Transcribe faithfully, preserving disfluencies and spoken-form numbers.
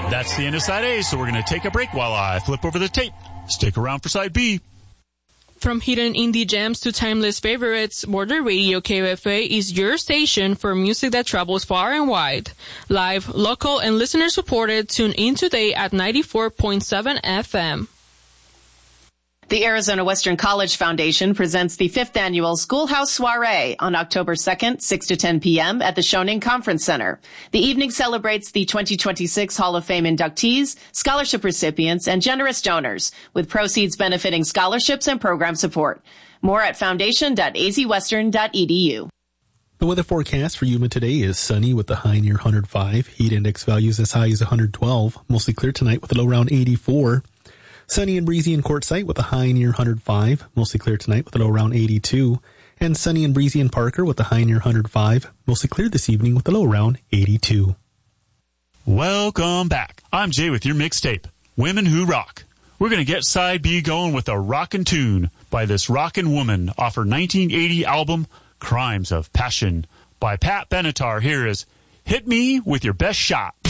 That's the end of side A, so we're going to take a break while I flip over the tape. Stick around for side B. From hidden indie gems to timeless favorites, Border Radio K O F A is your station for music that travels far and wide. Live, local, and listener-supported, tune in today at ninety-four point seven F M. The Arizona Western College Foundation presents the fifth annual Schoolhouse Soiree on October second, six to ten p.m. at the Schoening Conference Center. The evening celebrates the twenty twenty-six Hall of Fame inductees, scholarship recipients, and generous donors, with proceeds benefiting scholarships and program support. More at foundation dot a z western dot e d u. The weather forecast for Yuma today is sunny with a high near one hundred five, heat index values as high as one hundred twelve, mostly clear tonight with a low around eighty-four. Sunny and breezy in Quartzsite with a high near one hundred five, mostly clear tonight with a low around eighty-two. And sunny and breezy in Parker with a high near one hundred five, mostly clear this evening with a low around eighty-two. Welcome back. I'm Jay with your mixtape, Women Who Rock. We're going to get side B going with a rockin' tune by this rockin' woman off her nineteen eighty album, Crimes of Passion. By Pat Benatar, here is Hit Me With Your Best Shot.